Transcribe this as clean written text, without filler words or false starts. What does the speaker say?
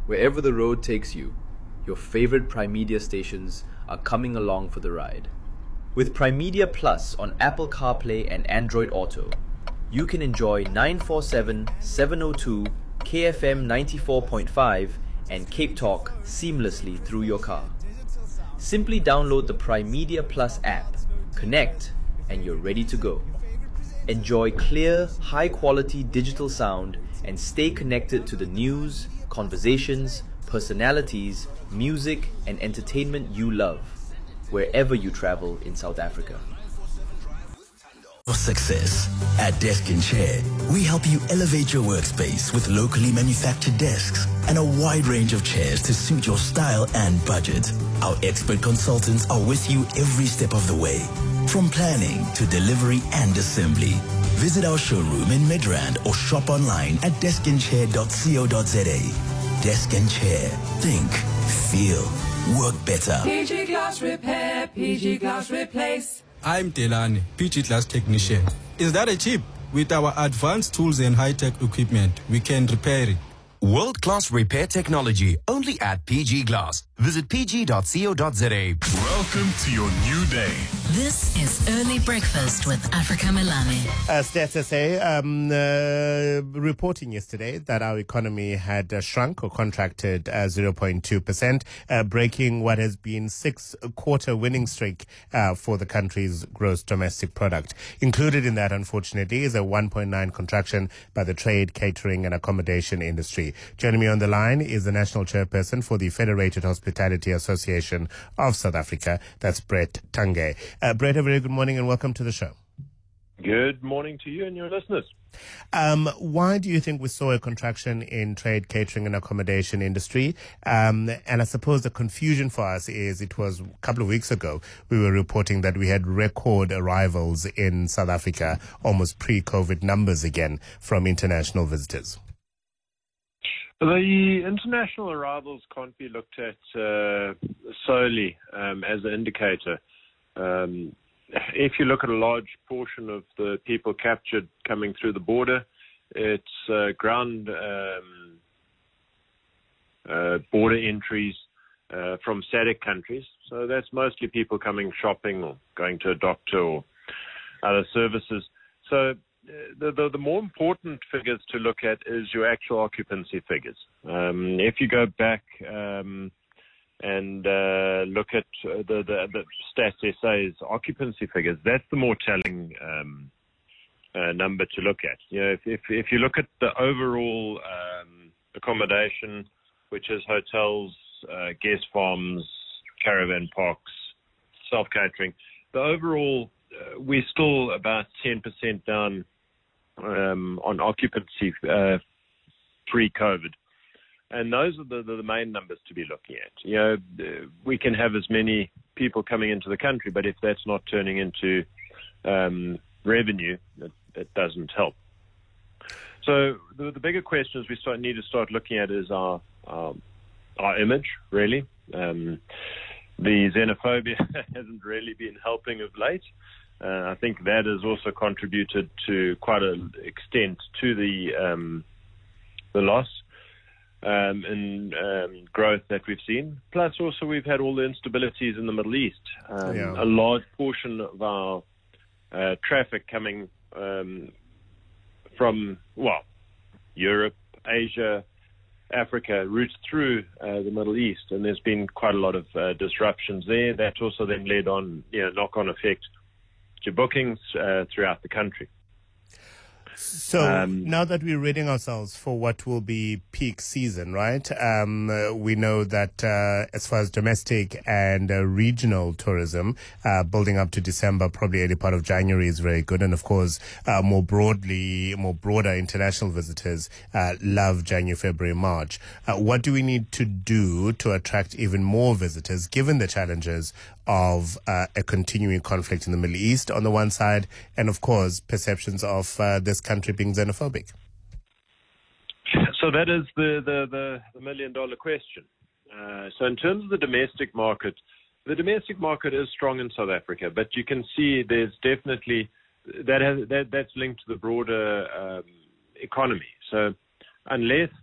Wherever the road takes you, your favorite Primedia stations are coming along for the ride. With Primedia Plus on Apple CarPlay and Android Auto, you can enjoy 947, 702, KFM 94.5 and Cape Talk seamlessly through your car. Simply download the Primedia Plus app, connect, and you're ready to go. Enjoy clear, high-quality digital sound and stay connected to the news, conversations, personalities, music, and entertainment you love, wherever you travel in South Africa. For success. At Desk and Chair, we help you elevate your workspace with locally manufactured desks and a wide range of chairs to suit your style and budget. Our expert consultants are with you every step of the way, from planning to delivery and assembly. Visit our showroom in Midrand or shop online at deskandchair.co.za. Desk and Chair. Think, feel, work better. PG Glass Repair, PG Glass Replace. I'm Delani, PG Glass Technician. Is that a chip? With our advanced tools and high-tech equipment, we can repair it. World-class repair technology only at PG Glass. Visit pg.co.za. Welcome to your new day. This is Early Breakfast with Africa Milani. Stats SA reporting yesterday that our economy had shrunk or contracted 0.2%, breaking what has been 6-quarter winning streak for the country's gross domestic product. Included in that, unfortunately, is a 1.9 contraction by the trade, catering and accommodation industry. Joining me on the line is the National Chairperson for the Federated Hospitality Association of South Africa. That's Brett Tange. Brett, a very good morning and welcome to the show. Good morning to you and your listeners. Why do you think we saw a contraction in trade, catering and accommodation industry? And I suppose the confusion for us is it was a couple of weeks ago we were reporting that we had record arrivals in South Africa, almost pre-COVID numbers again from international visitors. The international arrivals can't be looked at solely as an indicator. If you look at a large portion of the people captured coming through the border, it's ground border entries from SADC countries. So that's mostly people coming shopping or going to a doctor or other services. So the more important figures to look at is your actual occupancy figures. If you go back and look at the Stats SA's occupancy figures, that's the more telling number to look at. You know, if you look at the overall accommodation, which is hotels, guest farms, caravan parks, self-catering, the overall we're still about 10% down on occupancy pre-COVID. And those are the main numbers to be looking at. You know, we can have as many people coming into the country, but if that's not turning into revenue, it doesn't help. So the bigger questions we need to start looking at is our image, really. The xenophobia hasn't really been helping of late. I think that has also contributed to quite an extent to the loss in growth that we've seen. Plus, also, we've had all the instabilities in the Middle East. A large portion of our traffic coming from, Europe, Asia, Africa, routes through the Middle East, and there's been quite a lot of disruptions there. That also then led on, knock-on effect to bookings throughout the country. So now that we're readying ourselves for what will be peak season, right? We know that as far as domestic and regional tourism, building up to December, probably early part of January is very good. And of course, more broader international visitors love January, February, March. What do we need to do to attract even more visitors, given the challenges of a continuing conflict in the Middle East on the one side, and of course perceptions of this country being xenophobic? So that is the million-dollar question. So in terms of the domestic market is strong in South Africa, but you can see there's definitely that's linked to the broader economy. So unless